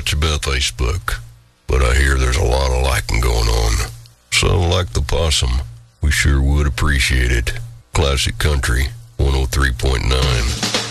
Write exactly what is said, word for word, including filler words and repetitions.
much about Facebook, but I hear there's a lot of liking going on. So, like the possum, we sure would appreciate it. Classic Country one oh three point nine.